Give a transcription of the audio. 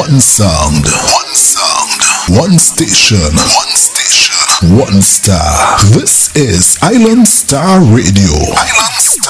One sound. One sound. One station. One station. One star. This is Island Star Radio. Island